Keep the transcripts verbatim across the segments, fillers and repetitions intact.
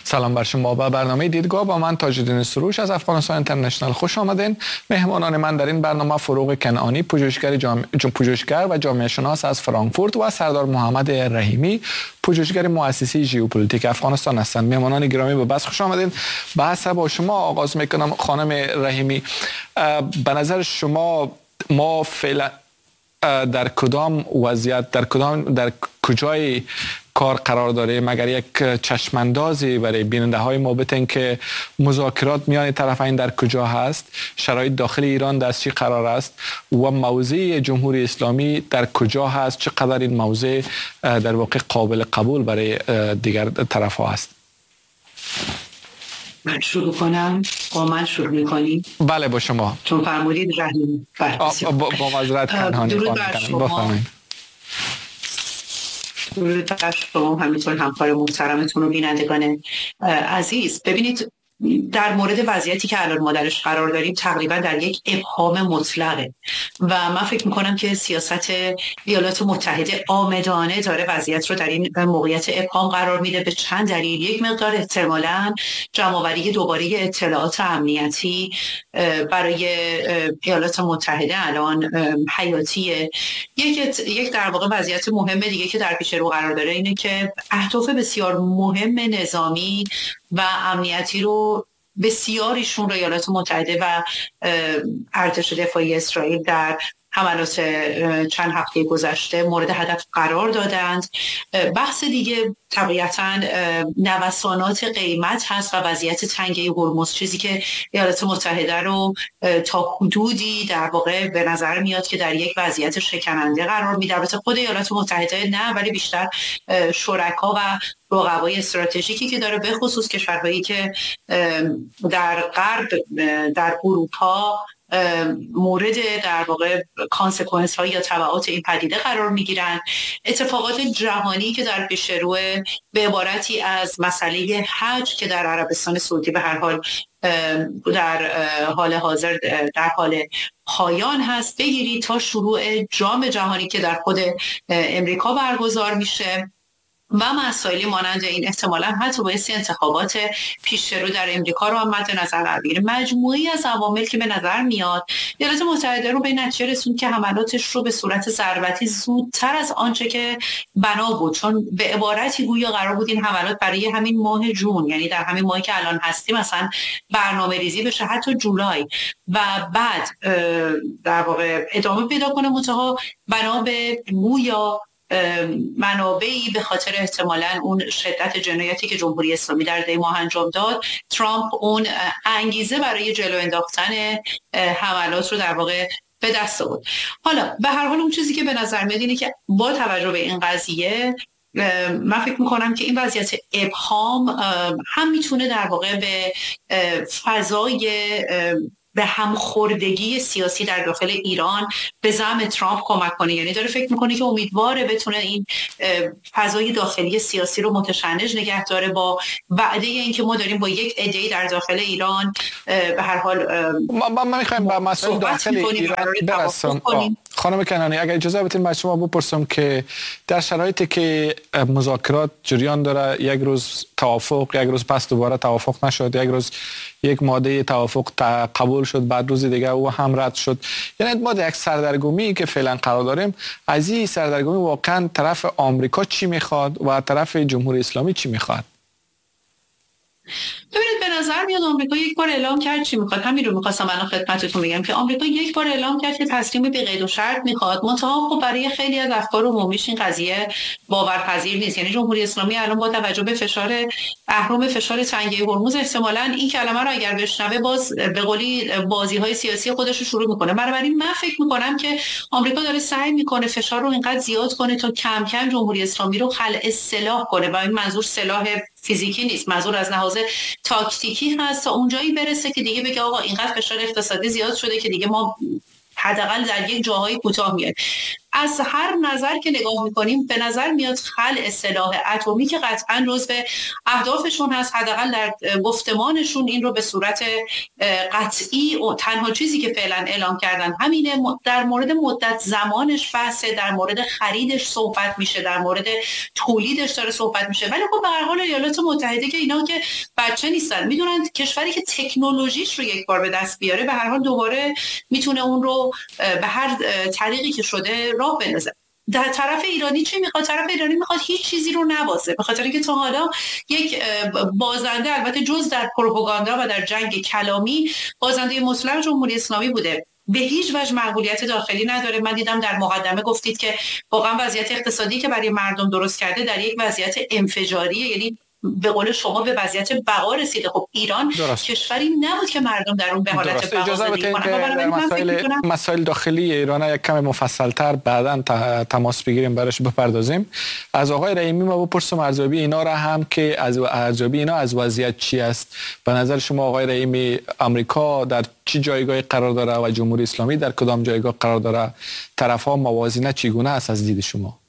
سلام بر شما. با برنامه دیدگاه با من تاج‌الدین سروش از افغانستان اینترنشنال خوش آمدین. مهمانان من در این برنامه فروغ کنعانی، پژوهشگر جامع... پژوهشگر و جامعه شناس از فرانکفورت و سردار محمد رحیمی، پژوهشگر مؤسسه ژئوپلیتیک افغانستان هستند. مهمانان گرامی به بس خوش آمدین. بحث با شما آغاز میکنم. خانم رحیمی، به نظر شما ما فعلا در کدام وضعیت، در کدام در کجای کار قرار داره؟ مگر یک چشماندازی برای بیننده های ما بتن که مذاکرات میان طرفین در کجا هست، شرایط داخل ایران در چی قرار است و موضع جمهوری اسلامی در کجا هست، چقدر این موضع در واقع قابل قبول برای دیگر طرف ها است؟ من شروع کنم. با من شروع میکنیم؟ بله با شما. چون فرمودید رحیم با, با معذرت کنهانی خانم. درود بر شما، همینطور همکار محترمتون و بینندگان عزیز. ببینید، در مورد وضعیتی که الان ما درش قرار داریم تقریبا در یک ابهام مطلقه و من فکر میکنم که سیاست ایالات متحده آمدانه داره وضعیت رو در این موقعیت ابهام قرار میده به چند دلیل. یک مقدار احتمالاً جمع‌آوری دوباره اطلاعات امنیتی برای ایالات متحده الان حیاتیه. یک یک در واقع وضعیت مهم دیگه که در پیش رو قرار داره اینه که اهداف بسیار مهم نظامی و امنیتی رو بسیاریشون رو ایالات متحده و ارتش دفاعی اسرائیل در حملات چند هفته گذشته مورد هدف قرار دادند. بحث دیگه طبیعتاً نوسانات قیمت هست و وضعیت تنگه هرمز، چیزی که ایالات متحده رو تا حدودی در واقع به نظر میاد که در یک وضعیت شکننده قرار میده. البته خود ایالات متحده نه، ولی بیشتر شرکا و رقبای استراتژیکی که داره، به خصوص کشورهایی که در غرب، در اروپا مورد در واقع کانسکوئنس ها یا تبعات این پدیده قرار میگیرن. اتفاقات جهانی که در پیش رو به عبارتی از مسئله حج که در عربستان سعودی به هر حال در حال حاضر در حال پایان هست بگیری تا شروع جام جهانی که در خود امریکا برگزار میشه و مسائلی مانند این، احتمالاً حتی باعث انتخابات پیش رو در امریکا رو هم مد نظر قرار بگیره. مجموعی از عوامل که به نظر میاد ایالات متحده رو به نتیجه رسوند که حملاتش رو به صورت ضربتی زودتر از آنچه که بنا بود، چون به عبارتی گویا قرار بود این حملات برای همین ماه جون، یعنی در همین ماهی که الان هستیم مثلا برنامه ریزی بشه حتی جولای و بعد در واقع ادامه پیدا کنه. منتها بنا به گویا منابعی به خاطر احتمالاً اون شدت جنایتی که جمهوری اسلامی در دی ماه انجام داد، ترامپ اون انگیزه برای جلو انداختن حملات رو در واقع به دست آورد. حالا به هر حال اون چیزی که به نظر میاد اینه که با توجه به این قضیه من فکر میکنم که این وضعیت ابهام هم میتونه در واقع به فضای به همخوردگی سیاسی در داخل ایران به زعم ترامپ کمک کنه. یعنی داره فکر میکنه که امیدواره بتونه این فضای داخلی سیاسی رو متشنج نگه داره با وعده اینکه ما داریم با یک عده‌ای در داخل ایران به هر حال ما ما میخوایم با مسائل داخل ایران برسیم. خانم کنعانی، اگر اجازه بدین من شما بپرسم که در شرایطی که مذاکرات جریان داره، یک روز توافق، یک روز پس دوباره توافق نشد، یک روز یک ماده توافق قبول شد، بعد روز دیگه او هم رد شد، یعنی ما در یک سردرگمی که فعلا قرار داریم. از این سردرگمی واقعا طرف آمریکا چی میخواد و طرف جمهوری اسلامی چی میخواد؟ ببینید، به نظر میاد آمریکا یک بار اعلام کرد چی میخواد. همین رو میخواستم الان خدمتتون بگم که آمریکا یک بار اعلام کرد که تسلیم به قید و شرط میخواد. منتها خب برای خیلی از افکار عمومیش این قضیه باورپذیر نیست. یعنی جمهوری اسلامی الان با توجه به فشار اهرم فشار تنگه هرمز احتمالاً این کلمه رو اگر بشنوه باز به قولی بازی‌های سیاسی خودش رو شروع میکنه. بنابراین من فکر میکنم که آمریکا داره سعی میکنه فشار رو اینقدر زیاد کنه تا کم کم جمهوری اسلامی رو خلع سلاح کنه و این منظور سلاح فیزیکی نیست، منظور از لحاظ تاکتیکی هست، تا اونجایی برسه که دیگه بگه آقا اینقدر فشار اقتصادی زیاد شده که دیگه ما حداقل در یک جاهای کوتاه میاد. از هر نظر که نگاه میکنیم به نظر میاد خلع سلاح اتمی که قطعا جزو اهدافشون هست، حداقل در گفتمانشون این رو به صورت قطعی و تنها چیزی که فعلا اعلام کردن همینه. در مورد مدت زمانش بحثه، در مورد خریدش صحبت میشه، در مورد تولیدش داره صحبت میشه. ولی خب به هر حال ایالات متحده که اینا که بچه نیستن، میدونن کشوری که تکنولوژیش رو یک بار به دست بیاره به هر حال دوباره میتونه اون رو به هر طریقی که شده راه بندازه. در طرف ایرانی چی میخواد؟ طرف ایرانی میخواد هیچ چیزی رو نبازه، به خاطر اینکه تا حالا یک بازنده، البته جز در پروپاگاندا و در جنگ کلامی، بازنده مطلق جمهوری اسلامی بوده، به هیچ وجه مقبولیت داخلی نداره. من دیدم در مقدمه گفتید که واقعا وضعیت اقتصادی که برای مردم درست کرده در یک وضعیت انفجاریه، یعنی به قول شما به وضعیت بقا رسیده. خب ایران درست. کشوری نبود که مردم در اون به حالت بقا زندگی کنن. در مسائل مسائل داخلی ایران یک کم مفصل‌تر بعداً تماس بگیریم براش بپردازیم. از آقای رحیمی ما بپرسم ارزیابی اینا را هم که از ارزیابی اینا از وضعیت چی است به نظر شما آقای رحیمی؟ آمریکا در چه جایگاهی قرار داره و جمهوری اسلامی در کدام جایگاه قرار داره؟ طرف‌ها موازنه چگونه است از دید شما؟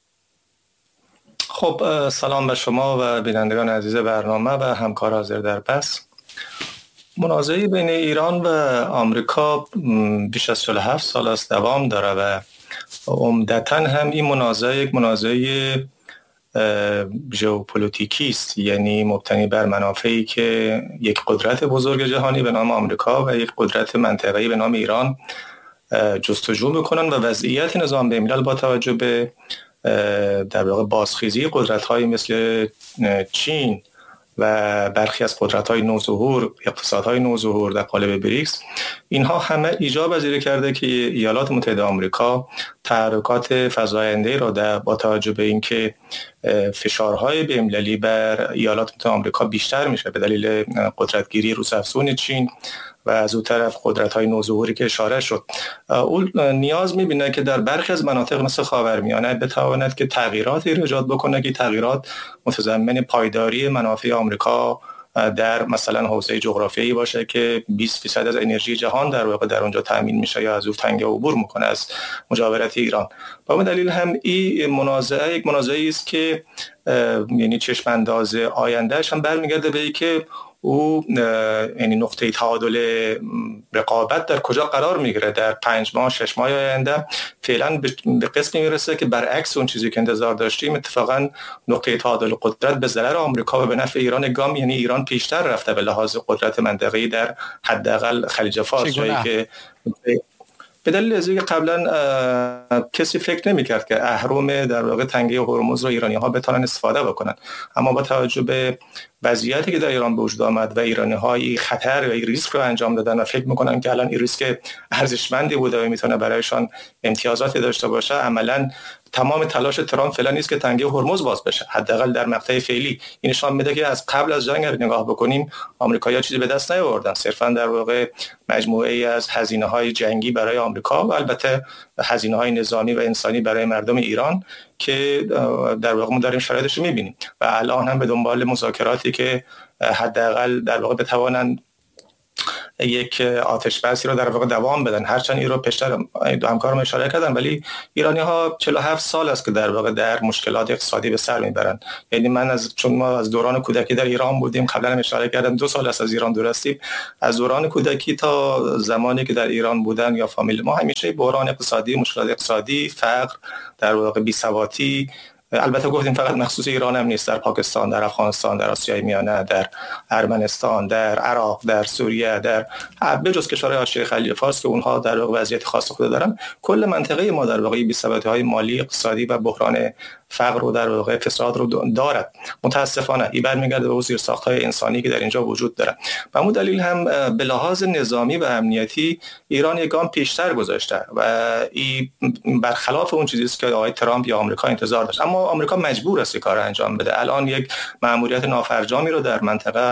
خب سلام به شما و بینندگان عزیز برنامه و همکار حاضر در بحث. منازعه بین ایران و آمریکا بیش از چهل و هفت سال است دوام داره و عمدتاً هم این منازعه یک منازعه ژئوپلیتیکی است، یعنی مبتنی بر منافعی که یک قدرت بزرگ جهانی به نام آمریکا و یک قدرت منطقه‌ای به نام ایران جستجو میکنن و وضعیت نظام بین‌الملل با توجه به در واقع بازخیزی قدرت‌های مثل چین و برخی از قدرت‌های نوظهور، اقتصادهای نوظهور در قالب بریکس، اینها همه ایجاب پذیری کرده که ایالات متحده آمریکا تحرکات فزاینده را در با توجه به اینکه فشارهای بین‌المللی بر ایالات متحده آمریکا بیشتر میشه به دلیل قدرتگیری روس‌افزون چین و از اون طرف قدرت‌های نوظهوری که اشاره شد، اون نیاز می‌بینه که در برخی از مناطق مثل خاورمیانه بتواند که تغییراتی ایجاد بکنه که تغییرات متضمن پایداری منافع آمریکا در مثلا حوزه جغرافیایی باشه که بیست درصد از انرژی جهان در واقع در اونجا تامین میشه یا از اون تنگه عبور میکنه از مجاورت ایران. با این دلیل هم این منازعه یک منازعه‌ای است که یعنی چشم انداز آیندهش هم برمیگرده به اینکه او یعنی نقطه تعادل رقابت در کجا قرار میگیره در پنج ماه شش ماه آینده. فعلا به قسمی میرسه که برعکس اون چیزی که انتظار داشتیم، اتفاقا نقطه تعادل قدرت به ضرر آمریکا و به نفع ایران گام، یعنی ایران پیشتر رفته به لحاظ قدرت منطقه‌ای در حداقل خلیج فارس، جایی که به دلیل از اینکه قبلا کسی فکر نمی‌کرد که اهرم در واقع تنگه هرمز رو ایرانی‌ها بتونن استفاده بکنن، اما با توجه به وضعیتی که در ایران به وجود آمد و ایرانی‌ها این خطر و این ریسک رو انجام دادن و فکر می‌کنن که الان این ریسک ارزشمندی بوده و میتونه برایشان امتیازاتی داشته باشه، عملاً تمام تلاش ترامپ فعلا نیست که تنگه هرمز باز بشه، حداقل در مقطع فعلی. این نشان میده که از قبل از جنگ نگاه بکنیم آمریکایی‌ها چیزی به دست نیاوردن، صرفا در واقع مجموعه‌ای از هزینه‌های جنگی برای آمریکا و البته هزینه‌های نظامی و انسانی برای مردم ایران که در واقع ما داریم شرایطش رو می‌بینیم و الان هم به دنبال مذاکراتی که حداقل در واقع بتوانند یک آتش بسی رو در واقع دوام بدن. هرچند این رو پیشتر دو همکارم اشاره کردن، ولی ایرانی ها چهل و هفت سال است که در واقع در مشکلات اقتصادی به سر میبرن. یعنی من از چون ما از دوران کودکی در ایران بودیم، قبلا هم اشاره کردم دو سال است از ایران دور هستیم، از دوران کودکی تا زمانی که در ایران بودن یا فامیل ما همیشه بحران اقتصادی، مشکلات اقتصادی، فقر، در واقع بی‌ثباتی، البته گفتیم فقط مخصوص ایران هم نیست، در پاکستان، در افغانستان، در آسیای میانه، در ارمنستان، در عراق، در سوریه، در بجز کشورهای حاشیه خلیج فارس که اونها در واقع وضعیت خاص خود دارن، کل منطقه ما در واقع بی‌ثباتی‌های مالی، اقتصادی و بحران فقر و در واقع فساد رو دارد. متاسفانه این برمیگرده به زیرساخت‌های انسانی که در اینجا وجود داره. به همون دلیل هم به لحاظ نظامی و امنیتی ایران یک گام پیشتر گذاشته و این برخلاف اون چیزی است که آقای ترامپ یا آمریکا انتظار داشت. اما آمریکا مجبور است کار انجام بده. الان یک مأموریت نافرجامی رو در منطقه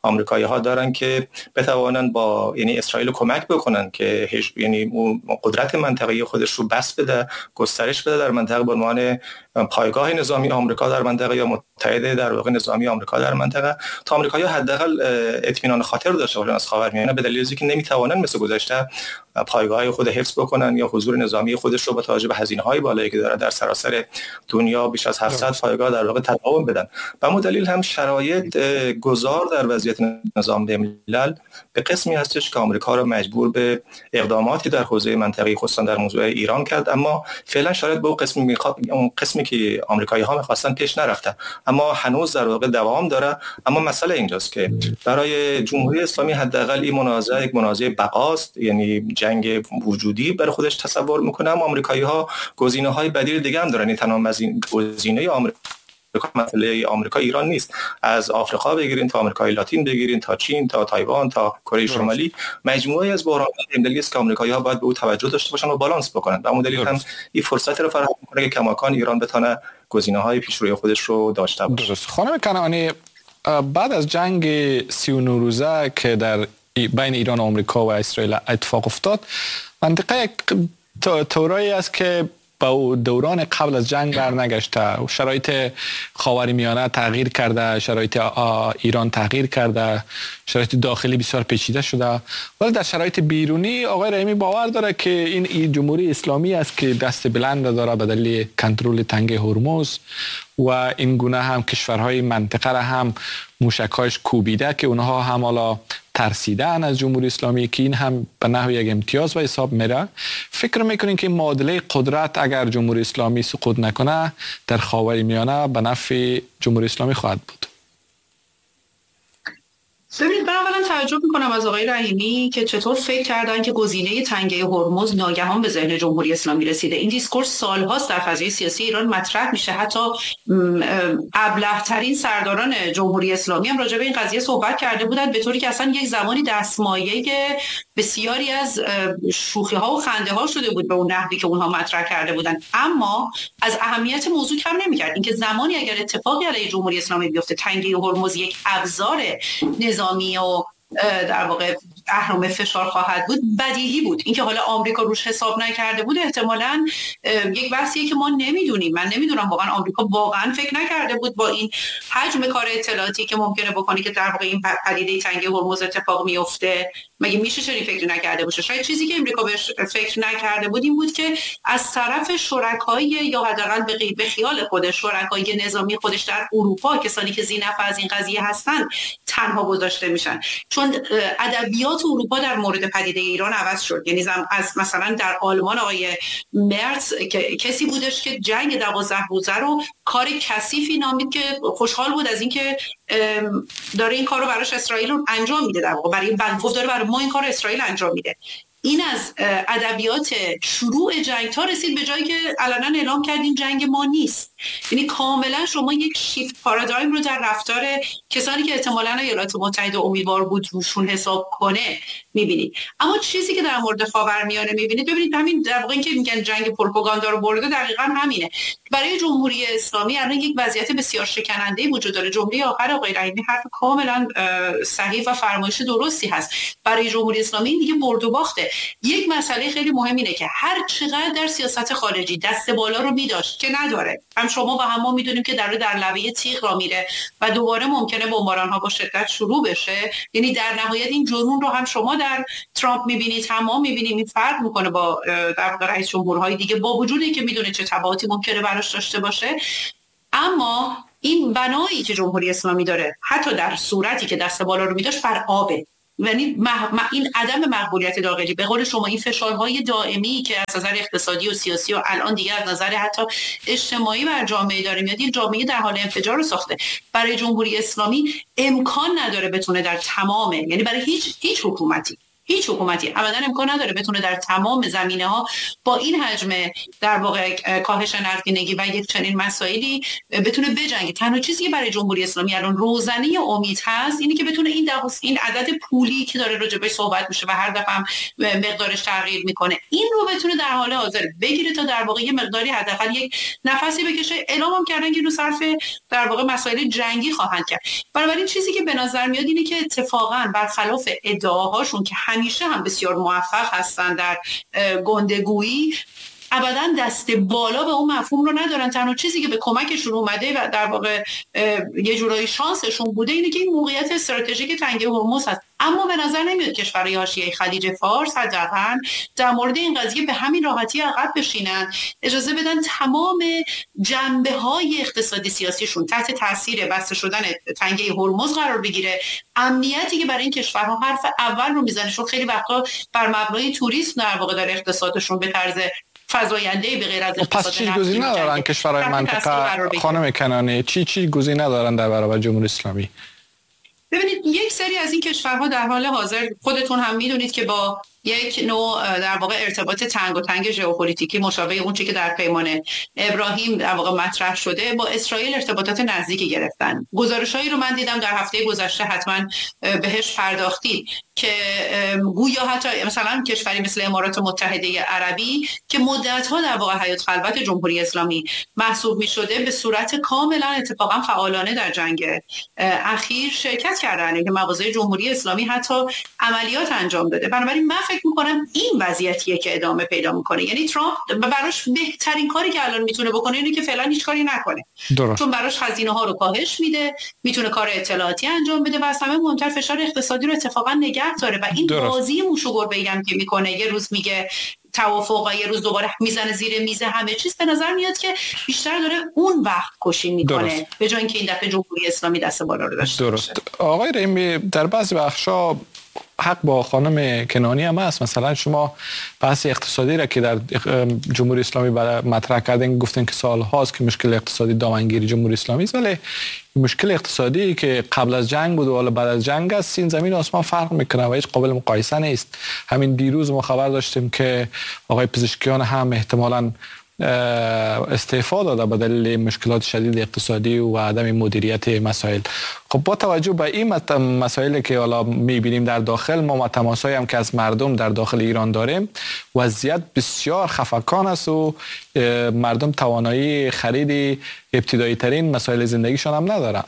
آمریکایی‌ها دارن که بتوانن با یعنی اسرائیل کمک بکنن که یعنی قدرت منطقه‌ای خودش رو بس بده، گسترش بده در منطقه به عنوان پایگاه نظامی آمریکا در منطقه یا متحده در واقع نظامی آمریکا در منطقه، تا آمریکایی‌ها حداقل اطمینان خاطر داشته باشن از خاورمیانه، به دلیل اینکه نمیتوانن مثل گذشته پایگاه خود حفظ بکنن یا حضور نظامی خودش رو با توجه به هزینه‌های بالایی که داره در سراسر دنیا بیش از هفتصد پایگاه در واقع تداوم بدن. به همون دلیل هم شرایط گذار در وضعیت نظام ملل به قسمی هستش که آمریکا رو مجبور به اقداماتی در حوزه منطقه‌ای خصوصا در موضوع ایران کرد، اما فعلا شرایط به اون قسمی میخواد اون قسمی که آمریکایی‌ها می‌خواستن پیش نرفته، اما هنوز در واقع دوام داره. اما مسئله اینجاست که برای جمهوری اسلامی حداقل این منازعه یک منازعه بقاست، یعنی جنگ وجودی برای خودش تصور میکنه، اما آمریکایی‌ها گزینه‌های بدیل دیگه هم دارن. تمام از این گزینه آمریکا مسئله آمریکا ایران نیست، از آفریقا بگیرین تا آمریکای لاتین بگیرین تا چین تا تایوان تا کره شمالی، مجموعه از بحران‌های ملی است که آمریکایی‌ها باید به اون توجه داشته باشن و بالانس بکنن. به همون دلیل هم این فرصت رو فراهم می‌کنه که کماکان ایران بتونه گزینه‌های پیشروی خودش رو داشته باشه. درست. خانم کنعانی، بعد از جنگ سی و نه روزه که در بین ایران و آمریکا و اسرائیل اتفاق افتاد، منطقه یک طورایی است که با دوران قبل از جنگ برنگشته و شرایط خاورمیانه تغییر کرده، شرایط ایران تغییر کرده، شرایط داخلی بسیار پیچیده شده، ولی در شرایط بیرونی آقای رحیمی باور داره که این جمهوری اسلامی است که دست بلند داره به دلیل کنترل تنگه هرمز و این گونه هم کشورهای منطقه را هم موشک‌هاش کوبیده که اونها هم حالا ترسیدن از جمهوری اسلامی که این هم به نحو یک امتیاز به حساب میره. فکر میکنین که معادله قدرت اگر جمهوری اسلامی سقوط نکنه در خاورمیانه به نفع جمهوری اسلامی خواهد بود؟ ببینید، من اولا تعجب میکنم از آقای رحیمی که چطور فکر کردن که گزینه تنگه هرمز ناگهان به ذهن جمهوری اسلامی رسیده. این دیسکورس سالهاست در فضای سیاسی ایران مطرح میشه، حتی ابله‌ترین سرداران جمهوری اسلامی هم راجع به این قضیه صحبت کرده بودند، به طوری که اصلا یک زمانی دستمایه بسیاری از شوخی ها و خنده ها شده بود به اون نحوی که اونها مطرح کرده بودند، اما از اهمیت موضوع کم نمیکرد. اینکه زمانی اگر اتفاقی علیه جمهوری اسلامی بیفته تنگه هرمز یک ابزار نظامی و در واقع اهرم فشار خواهد بود، بدیهی بود. اینکه حالا آمریکا روش حساب نکرده بود احتمالاً یک بحثیه که ما نمیدونیم. من نمیدونم واقعا آمریکا واقعا فکر نکرده بود با این حجم کار اطلاعاتی که ممکنه بکنه که در واقع این پدیده تنگه هرمز اتفاق میفته، مگه میشه چنین فکری نکرده باشه؟ شاید چیزی که آمریکا بهش فکر نکرده بود این بود که از طرف شرکای یا حداقل به خیال خودش شرکای نظامی خودش در اروپا، کسانی که ذی‌نفع از این قضیه هستن، تنها گذاشته میشن. چون ادبیات اروپا در مورد پدیده ایران عوض شد. یعنی از مثلا در آلمان آقای مرتز که کسی بودش که جنگ دوازده روزه رو کار کثیفی نامید که خوشحال بود از اینکه داره این کار رو براش اسرائیل رو انجام میده، در واقع برای گفت داره برای ما این کار اسرائیل انجام میده. این از ادبیات شروع جنگ تا رسید به جایی که علنا اعلام کردین جنگ ما نیست. یعنی کاملا شما یک شیفت پارادایم رو در رفتار کسانی که احتمالاً ایالات متحده امیدوار بود روشون حساب کنه میبینید. اما چیزی که در مورد خاورمیانه میبینید، ببینید همین در واقع اینکه میگن جنگ پروپاگاندا رو برده، دقیقاً همینه. برای جمهوری اسلامی الان یک وضعیت بسیار شکننده وجود داره. جمله آخر آقای رحیمی حرف کاملا صحیح و فرمایش درستی هست. برای جمهوری اسلامی دیگه برد و باخته. یک مسئله خیلی مهم اینه که هر چقدر در سیاست خارجی دست بالا رو می‌داشت که نداره، هم شما و هم ما میدونیم که در در لبه تیغ را میره و دوباره ممکنه بمباران‌ها با شدت شروع بشه. یعنی در نهایت این جنون رو هم شما در ترامپ می‌بینید، هم ما می‌بینیم. این فرق می‌کنه با در واقع رئیس جمهورهای دیگه، با وجودی که میدونه چه تبعاتی ممکنه براش داشته باشه. اما این بنایی که جمهوری اسلامی داره حتی در صورتی که دست بالا رو می‌داشت بر آبه. یعنی مح... این عدم مقبولیت داخلی، به قول شما این فشارهای دائمی که از نظر اقتصادی و سیاسی و الان دیگه از نظر حتی اجتماعی بر جامعه داره میاد، این جامعه در حال انفجار رو ساخته. برای جمهوری اسلامی امکان نداره بتونه در تمام، یعنی برای هیچ هیچ حکومتی هیچ حکومتی ابدا امکان نداره بتونه در تمام زمینه‌ها با این حجم در واقع کاهش نقدینگی و یک چنین مسائلی بتونه بجنگه. تنها چیزی که برای جمهوری اسلامی الان روزنه امید هست اینه که بتونه این این عدد پولی که داره راجبش صحبت میشه و هر دفعه هم مقدارش تغییر میکنه این رو بتونه در حال حاضر بگیره تا در واقع یه مقداری حداقل یک نفسی بکشه. اعلام هم کردن که رو صرف در واقع مسائل جنگی خواهند کرد. بنابراین چیزی که به نظر میاد اینه که اتفاقا برخلاف ادعاهاشون که همیشه هم بسیار موفق هستن در گندگویی ابدا دست بالا به اون مفهوم رو ندارن. تنها چیزی که به کمکشون اومده و در واقع یه جورایی شانسشون بوده اینه که این موقعیت استراتژیک تنگه هرمز هست. اما به نظر نمیاد کشورهای حاشیه خلیج فارس حداقل در مورد این قضیه به همین راحتی عقب بشینن، اجازه بدن تمام جنبه‌های اقتصادی سیاسیشون تحت تاثیر بسته شدن تنگه هرمز قرار بگیره. امنیتی که برای این کشورها حرف اول رو میزنه، چون خیلی وقتا بر مبنای توریسم در واقع در اقتصادشون به طرز فزاینده به غیر از اقتصاد پس چی گزینه ندارن کشورهای منطقه خانم کنانی؟ چی چی گزینه ندارن در برابر جمهوری اسلامی؟ ببینید یک سری از این کشورها در حال حاضر خودتون هم میدونید که با یک نوع در واقع ارتباط تنگ و تنگ ژئوپلیتیکی مشابه اون چیزی که در پیمان ابراهیم در واقع مطرح شده با اسرائیل ارتباطات نزدیکی گرفتن. گزارشایی رو من دیدم در هفته گذشته، حتما بهش پرداختید، که گویا حتی مثلا کشوری مثل امارات متحده عربی که مدت‌ها در واقع حیات خلوت جمهوری اسلامی محسوب می‌شده به صورت کاملا اتفاقا فعالانه در جنگ اخیر شرکت کردن که مواضع جمهوری اسلامی حتی عملیات انجام داده. بنابراین من فکر می‌کنم این وضعیتیه که ادامه پیدا می‌کنه. یعنی ترامپ براش بهترین کاری که الان میتونه بکنه اینه که فعلا هیچ کاری نکنه. درست. چون براش هزینه‌ها رو کاهش میده، میتونه کار اطلاعاتی انجام بده و از همه مهمتر فشار اقتصادی رو اتفاقا نگه داره. و این بازی موش و گربه‌ای هم که میکنه، یه روز میگه توافق و یه روز دوباره میزنه زیر میز همه چیز، به نظر میاد که بیشتر داره اون وقت کشی میکنه به جای اینکه این دفعه جمهوری اسلامی دست بالا رو داشته درست باشه. آقای رحیمی، در بعضی بخشا حق با خانم کنانی هم هست. مثلا شما بحث اقتصادی را که در جمهوری اسلامی برای مطرح کردن، گفتن که سال هاست که مشکل اقتصادی دامنگیری جمهوری اسلامی است، ولی مشکل اقتصادی که قبل از جنگ بود و حالا بعد از جنگ است، این زمین و آسمان فرق میکنه و هیچ قابل مقایسه نیست. همین دیروز ما خبر داشتیم که آقای پزشکیان هم احتمالاً استعفا داده به دلیل مشکلات شدید اقتصادی و عدم مدیریت مسائل. خب با توجه به این مسائلی که حالا میبینیم در داخل، ما تماسایی هم که از مردم در داخل ایران داریم، وضعیت بسیار خفقان است و مردم توانایی خرید ابتدایی ترین مسائل زندگیشان هم ندارن.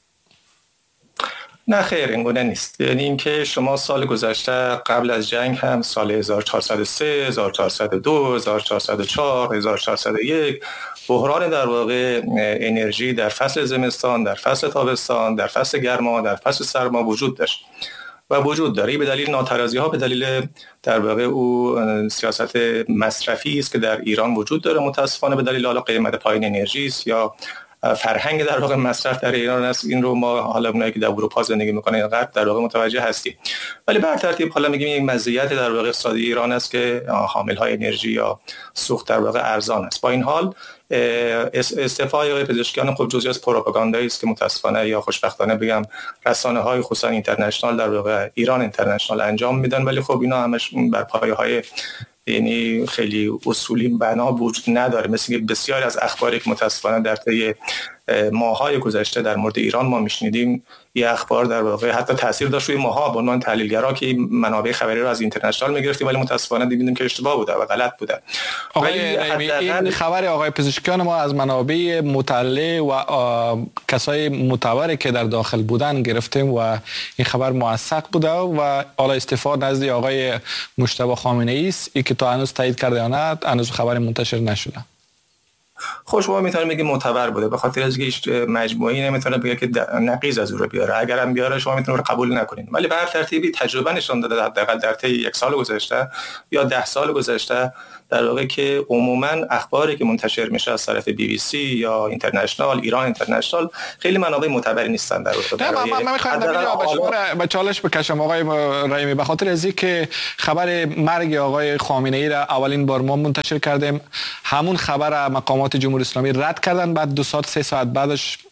نه خیر، این گونه نیست. یعنی اینکه شما سال گذشته قبل از جنگ هم سال هزار و چهارصد و سه، هزار و چهارصد و دو، هزار و چهارصد و چهار، هزار و چهارصد و یک بحران در واقع انرژی در فصل زمستان، در فصل تابستان، در فصل گرما، در فصل سرما وجود داشت و وجود داره. به دلیل ناترازی ها، به دلیل در واقع او سیاست مصرفی است که در ایران وجود داره، متاسفانه به دلیل حالا قیمت پایین انرژی است یا فرهنگ در واقع مصرف در ایران است. این رو ما حالا اونایی که در اروپا زندگی میکنن غرب در واقع متوجه هستیم. ولی بر ترتیب حالا میگیم یک مزیت در واقع اقتصادی ایران است که حامل های انرژی یا سوخت در واقع ارزان است. با این حال استعفای آقای پزشکیان خب جزئی از پروپاگاندایی است که متاسفانه یا خوشبختانه بگم رسانه‌های خصوصا اینترنشنال در واقع ایران اینترنشنال انجام میدن، ولی خب اینا همش بر پایه‌های یعنی خیلی اصولی بنا وجود نداره. مثل بسیاری از اخباری که متاسفانه در طی ماه‌های گذشته در مورد ایران ما میشنیدیم، یه اخبار در واقع حتی تاثیر داشت روی ماها به عنوان تحلیلگرا که منابع خبری رو از اینترنشنال میگرفتیم، ولی متاسفانه دیدیم که اشتباه بوده و غلط بوده. آقای رحیمی، این خبر آقای پزشکیان ما از منابع مطلع و کسای معتبری که در داخل بودن گرفتیم و این خبر موثق بوده و حالا استعفا نزد آقای مجتبی خامنه‌ای است، این که تا هنوز تایید کرده یا نه، هنوز خبر منتشر نشده. خوش ما میتونیم بگیم معتبر بوده، به خاطر از اینکه مجموعی نمیتونه بگه که نقیض از او رو بیاره. اگرم بیاره شما میتونید قبول نکنید، ولی به هر ترتیبی تجربه نشون داده حداقل در طی یک سال گذشته یا ده سال گذشته در واقع که عموما اخباری که منتشر میشه از طرف بی بی سی یا اینترنشنال، ایران اینترنشنال، خیلی منابع معتبری نیستن در واقع. نه من میخوام به چالش بکشم آقای رحیمی، به خاطر از اینکه خبر مرگ آقای خامنه‌ای را اولین بار ما منتشر کردیم، همون خبر مقامات جمهوری اسلامی رد کردن، بعد دو ساعت سه ساعت بعدش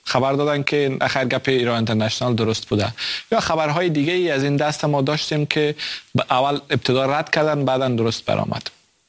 خبر دادن که اخر گپ ایران اینترنشنال درست بوده، یا خبرهای دیگه ای از این دست ما داشتیم که اول ابتدا رد کردن بعدا درست برآمد.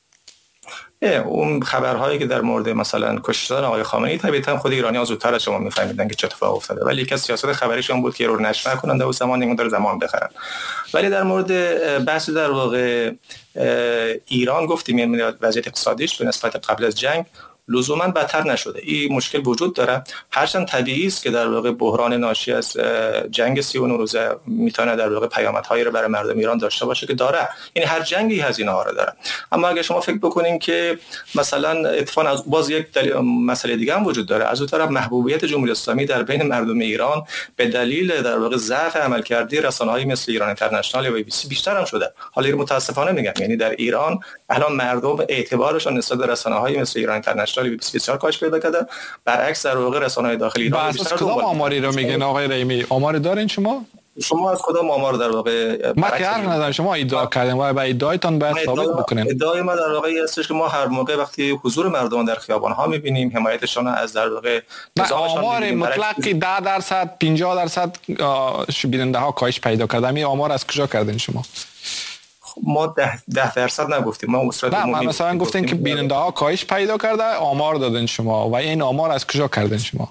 اون خبرهایی که در مورد مثلا کشتن آقای خامنه‌ای طبیعتا خود ایرانی‌ها زودتر از شما می‌فهمیدن که چه اتفاقی افتاده، ولی یکی از سیاست خبریشون بود که رو نشر نکنن در اون زمان نمی‌دونم داره زمان بخرن. ولی در مورد بحث در واقع ایران گفتیم یعنی وضعیت اقتصادیش به نسبت قبل از جنگ لزوما بدتر نشده. این مشکل وجود داره، هرچند طبیعی است که در واقع بحران ناشی از جنگ سی و نه روزه میتونه در واقع پیامدهایی رو برای مردم ایران داشته باشه که داره، یعنی هر جنگی هزینه ها رو داره. اما اگه شما فکر بکنین که مثلا اتفاقا از باز یک مسئله دیگه هم وجود داره، از اون طرف محبوبیت جمهوری اسلامی در بین مردم ایران به دلیل در واقع ضعف عملکردی رسانه‌های مثل ایران اینترنشنال یا بی بی سی بیشتر هم شده. حالا این متاسفانه میگم، یعنی در ایران الان مردم اعتبارشون نسبت به رسانه‌های مثل ایران اینترنشنال بی بی سی بسیار کاهش پیدا کرده، برعکس در واقع رسانه‌های داخلی ایران بیشتر. کدام آماری رو میگن آقای رحیمی؟ آمار دارین شما؟ شما از کدام آمار در واقع ما که حرف ندارم، شما ادعا کردین و با ادعایتان باید ثابت بکنین. ادعای ما در واقع هستش که ما هر موقع وقتی حضور مردم در خیابان‌ها می‌بینیم، حمایتشان از در واقع نظامشان آمار مطلق که ده درصد پنجاه درصد بیننده‌ها کاهش پیدا کردن، این آمار از کجا کردین شما؟ ما ده, ده درصد نگفتیم، ما اصرار نه ما مثلا گفتین که بیننده ها کاهش پیدا کرده، آمار دادن شما و این آمار از کجا کردین شما؟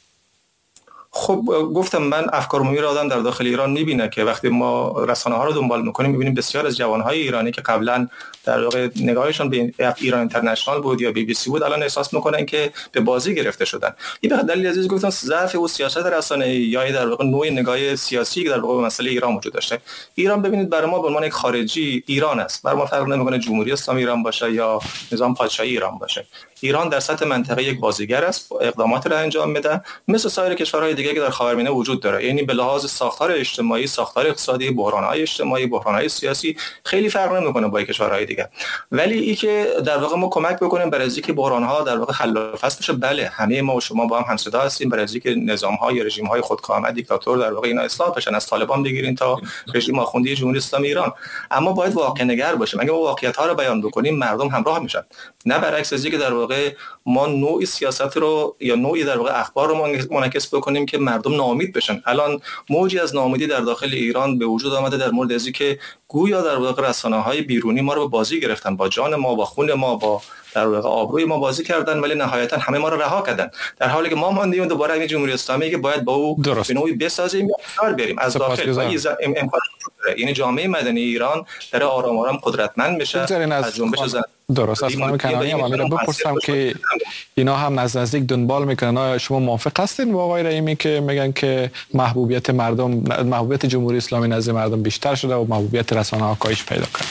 خب گفتم من افکار عمومی رو آدم در داخل ایران میبینه که وقتی ما رسانه ها رو دنبال میکنیم میبینیم بسیار از جوانهای ایرانی که قبلا در واقع نگاهشون به ایران اینترنشنال بود یا بی بی سی بود الان احساس میکنن که به بازی گرفته شدن. این به دلیل عزیز گفتم ضعف و سیاست رسانه‌ای یا در واقع نوع نگاه سیاسی که در واقع به مسئله ایران وجود داشته. ایران ببینید برای ما به عنوان یک خارجی ایران است، برای ما فرق نمیکنه جمهوری اسلامی ایران باشه یا نظام پادشاهی ایران باشه. ایران در سطح منطقه یک بازیگر است، اقدامات را انجام میده مثل سایر کشورهای دیگه که در خاورمیانه وجود داره، یعنی به لحاظ ساختار اجتماعی، ساختار اقتصادی، بحران‌های اجتماعی، بحران‌های سیاسی خیلی فرق نمیکنه با کشورهای دیگه. ولی این که در واقع ما کمک بکنیم برای اینکه بحران‌ها در واقع حل و فصل بشه، بله همه ما و شما با هم همصدا هستیم برای اینکه نظام‌های رژیم‌های خودکامه دیکتاتور در واقع اینا اصلاح بشن، از طالبان بگیرین تا رژیم آخوندی جمهوری اسلامی ایران. اما باید واقع‌نگر باشیم، اگه ما واقعیت‌ها رو بیان بکنیم مردم همراه میشن، نه برعکس از اینکه در واقع ما نوعی سیاست رو یا نوعی در واقع اخبار رو منعکس بکنیم که مردم ناامید بشن. الان موجی از ناامیدی در داخل ایران به وجود آمده در مورد ازی که گویا در واقع رسانه‌های بیرونی ما رو به بازی گرفتن، با جان ما، با خون ما، با در واقع آبروی ما بازی کردن، ولی نهایتا همه ما رو رها کردن، در حالی که ما ماندیم دوباره همین جمهوری اسلامی که باید با او به نوعی بسازیم یا کار بریم از داخل. امکان داره یعنی جامعه مدنی ایران در آرام آرام قدرتمند بشه از جنبش زن. درست. از خانم کنعانی هم میرم بپرسم که اینا هم از نزدیک دنبال میکنن، آیا شما موافق هستین با آقای رحیمی که میگن که محبوبیت مردم، محبوبیت جمهوری اسلامی نزد مردم بیشتر شده و محبوبیت رسانه‌ها کاهش پیدا کرده؟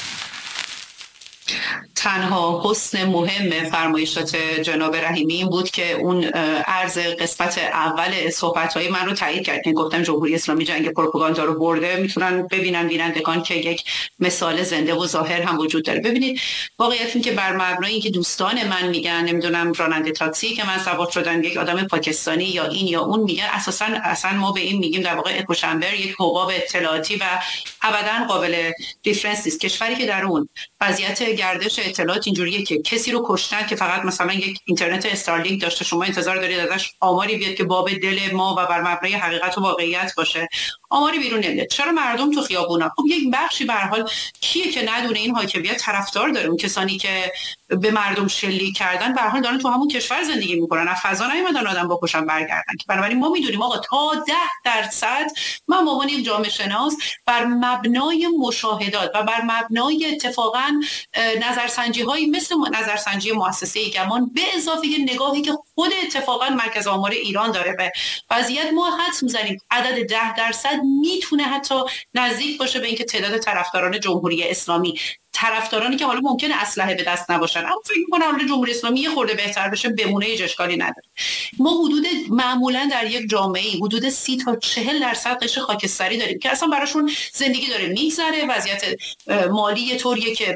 تنها حسن مهم فرمایشات جناب رحیمی این بود که اون عرض قسمت اول صحبت‌های من رو تایید کرد که گفتم جمهوری اسلامی جنگ پروپاگاندا رو برده. میتونن ببینن بینندگان که یک مثال زنده و ظاهر هم وجود داره. ببینید واقعیت این که بر مبنای اینکه دوستان من میگن نمیدونم راننده تاکسی که من سوار شدم یک آدم پاکستانی یا این یا اون میگن، اساسا اصلا ما به این میگیم در واقع اکوشنبر یک حباب اطلاعاتی و ابدا قابل ریفرنس نیست. کشوری که در اون وضعیت گردش اطلاعات اینجوریه که کسی رو کشتن که فقط مثلا یک اینترنت استارلینک داشته، شما انتظار دارید ازش آماری بیاد که باب دل ما و بر مبنای حقیقت و واقعیت باشه، آماری بیرون نمیاد. چرا مردم تو خیابونا؟ خب یک بخشی به هر حال کیه که ندونه این حاکمیت طرفدار داره، اون کسانی که به مردم شلیک کردن به هر حال دارن تو همون کشور زندگی میکنن، از فضا نیومدن آدم بکشن برگردن. بنابراین ما میدونیم آقا تا ده درصد من به عنوان یک جامعه شناس بر مبنای مشاهدات و بر مبنای اتفاقا نظرسنجی های مثل نظرسنجی مؤسسه ایگمان به اضافه نگاهی که خود اتفاقا مرکز آمار ایران داره به وضعیت، ما حدس میزنیم عدد ده درصد میتونه حتی نزدیک باشه به اینکه تعداد طرفداران جمهوری اسلامی، طرفدارانی که حالا ممکنه اسلحه به دست نباشن اما فکر می‌کنم حالا جمهوری اسلامی یه خورده بهتر بشه بمونه، هیچ اشکالی نداره. ما حدود معمولا در یک جامعه حدود سی تا چهل درصد قشر خاکستری داریم که اصلا براشون زندگی داره میگذره، وضعیت مالی طوریه که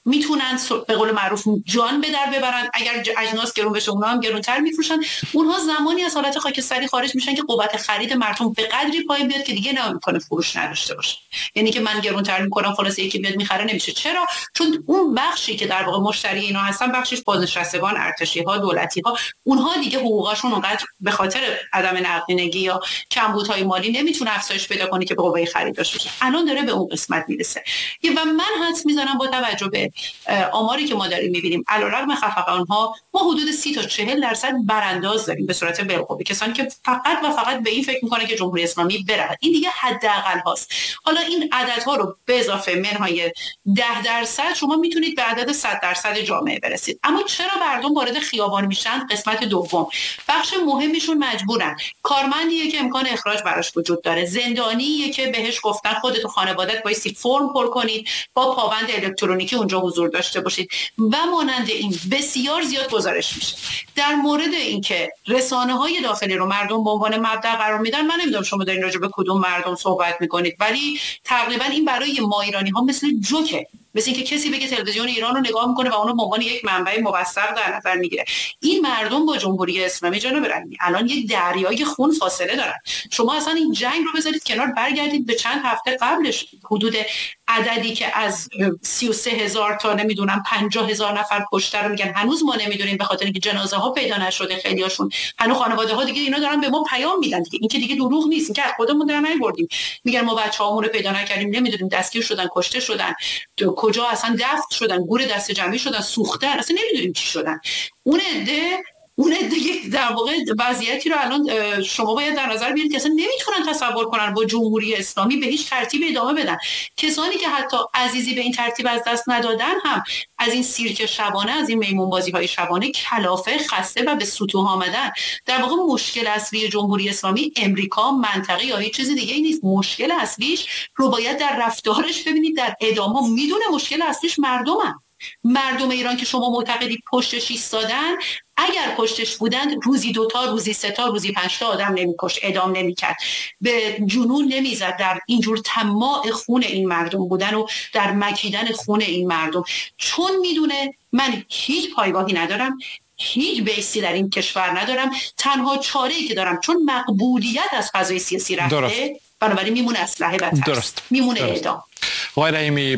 میتونن به قول معروف جان به در ببرن. اگر اجناس گرون بشه اونها هم گرونتر میفروشن. اونها زمانی از حالت خاکستری خارج میشن که قوت خرید مردم به قدری پایین بیاد که دیگه نمیتونه فروش نداشته باشه. یعنی که من گرونتر میکنم خلاص یکی بیاد میخره نمیشه. چرا؟ چون اون بخشی که در واقع مشتری اینا هستن بخشش بازنشستگان، ارتشی‌ها، دولتی‌ها، اونها دیگه حقوقاشون اونقدر به خاطر عدم نقدینگی یا کمبودهای مالی نمیتونه افزایش پیدا کنه که به قوه خرید داشته باشه. الان داره به اون قسمت میرسه. و من حدس میزنم با توجه به آماری که ما داریم میبینیم علیرغم خفقان‌ها ما حدود سی تا چهل درصد برانداز داریم به صورت بالقوه، کسانی که فقط و فقط به این فکر میکنه که جمهوری اسلامی بره. این دیگه حداقل هاست. حالا این عددها رو به اضافه منهای ده درصد شما میتونید به عدد صد درصد جامعه برسید. اما چرا مردم وارد خیابان میشن؟ قسمت دوم، بخش مهمیشون مجبورن. کارمندیه که امکان اخراج براش وجود داره، زندانیه که بهش گفتن خودت و خانواده‌ات بایستی فرم پر کنید، با پابند الکترونیکی اونجا حضور داشته باشید و مانند این بسیار زیاد گزارش میشه. در مورد اینکه رسانه‌های داخلی رو مردم به عنوان مبدأ قرار میدن، من نمیدونم شما دارین راجع به کدوم مردم صحبت میکنید، ولی تقریبا این برای ما ایرانی‌ها مثل جوکه، مثل اینکه کسی بگه تلویزیون ایران رو نگاه میکنه و اونو به عنوان یک منبع موثق در نظر میگیره. این مردم با جمهوری اسلامی جناب رحیمی الان یک دریای خون فاصله دارن. شما اصلا این جنگ رو بذارید کنار، برگردید به چند هفته قبلش، حدود عددی که از سی و سه هزار تا نمیدونم پنجاه هزار نفر کشته رو میگن هنوز ما نمیدونیم، به خاطر اینکه جنازه ها پیدا نشده. خیلیاشون هنوز خانواده ها دیگه اینا دارن به ما پیام میدن دیگه. این که دیگه دروغ نیست، این که از خودمون در نمیبردیم. میگن ما بچه‌هامون رو پیدا نکردیم، نمیدونیم دستگیر شدن، کشته شدن، کجا اصلا دفن شدن، گور دست جمعی شدن، سوختن، اصلا نمیدونیم چی شدن. اون عده اون دیگه در واقع وضعیتی رو الان شما باید در نظر بگیرید که اصلا نمیتونن تصور کنن با جمهوری اسلامی به هیچ ترتیب ادامه بدن. کسانی که حتی عزیزی به این ترتیب از دست ندادن هم از این سیرک شبانه، از این میمون بازی های شبانه کلافه، خسته و به سطوح آمدن. در واقع مشکل اصلی جمهوری اسلامی امریکا، منطقه یا هیچ چیز دیگه ای نیست. مشکل اصلیش رو باید در رفتارش ببینید، در ادامه. میدونه مشکل اصلیش مردمن. مردم ایران که شما معتقدی پشتش ایستادن، اگر پشتش بودند روزی دوتا، روزی سه تا، روزی پنج تا آدم نمیکش، اعدام نمیکرد، به جنون نمیزد در اینجور طماع خون این مردم بودن و در مکیدن خون این مردم. چون میدونه من هیچ پایگاهی ندارم، هیچ بیسی در این کشور ندارم، تنها چاره‌ای که دارم چون مقبولیت از فضای سیاسی رفته، بنابراین میمونه اسلحه و ترس، میمونه اعدام. آقای رحیمی،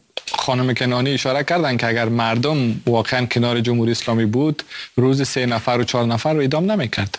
خانم کنعانی اشاره کردن که اگر مردم واقعا کنار جمهوری اسلامی بود، روز سه نفر و چهار نفر رو اعدام نمی‌کرد.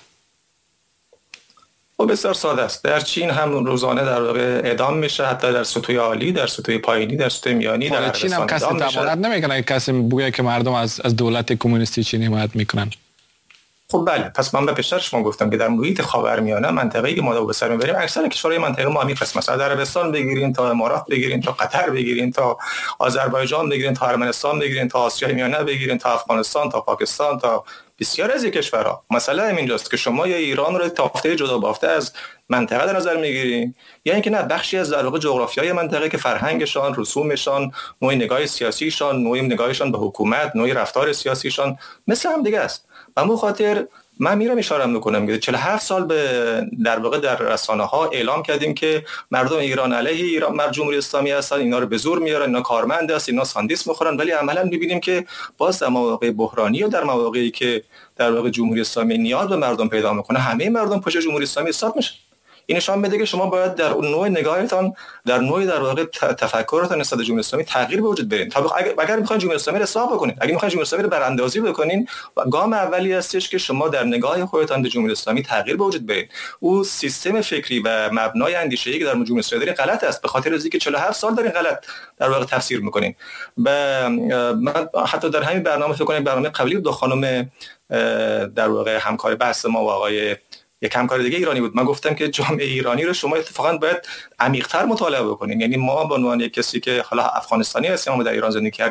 خب بسیار ساده است. در چین هم روزانه در واقع اعدام میشه، حتی در سطوح عالی، در سطوح پایینی، در سطوح میانی. در چین هم کسی ضمانت نمیکنه کسی بگه که مردم از از دولت کمونیستی چینی حمایت میکنن. خب بله، پس من به پیشتر شما گفتم که در محیط خاورمیانه، منطقه‌ای که ما به سر میبریم، اکثر کشورهای منطقه ما همین قسمت، مثلا عربستان بگیرین تا امارات بگیرین تا قطر بگیرین تا آذربایجان بگیرین تا ارمنستان بگیرین تا آسیای میانه بگیرین تا افغانستان تا پاکستان تا بسیار از کشورها. مثلا اینجاست که شما یا ایران رو تافته جدا بافته از منطقه در نظر میگیرین، یا اینکه نه بخشی از در واقع جغرافیای منطقه که فرهنگشان، رسومشان، نوع نگاه سیاسیشان، نوع نگاهشان به حکومت، نوع رفتار سیاسیشان مثل هم دیگه است. به همون خاطر من میرم اشاره میکنم که چهل و هفت سال به در واقع در رسانه ها اعلام کردیم که مردم ایران علیه ایران مر جمهوری اسلامی هستن، اینا رو به زور میارن، اینا کارمند هست، اینا ساندیس میخورن، ولی عملا میبینیم که باز در مواقع بحرانی و در مواقعی که در واقع جمهوری اسلامی نیاز به مردم پیدا میکنه، همه مردم پشت جمهوری اسلامی ایستاد میشن. این نشان میده که شما باید در اون نوع نگاهتان، در نوع در واقع تفکرتان نسبت به جمهوری اسلامی تغییر به وجود بیارین. تا اگر اگر میخواین جمهوری اسلامی رو اصلاح بکنین، اگر میخواین جمهوری اسلامی رو براندازی بکنین، گام اولی هستش که شما در نگاه خودتان به جمهوری اسلامی تغییر به وجود بیارین. او سیستم فکری و مبنای اندیشه‌ای که در جمهوری اسلامی دارین غلط است، به خاطر اینکه چهل و هفت سال دارین غلط در واقع تفسیر میکنین. و من حتی در همین برنامه فکر کنم برنامه قبلی دو خانم در واقع همکار بحث ما و آقای یک همکار دیگه ایرانی بود، من گفتم که جامعه ایرانی رو شما اتفاقا باید عمیق‌تر مطالعه بکنین. یعنی ما به عنوان یک کسی که حالا افغانستانی هستیم و در ایران زندگی کردیم،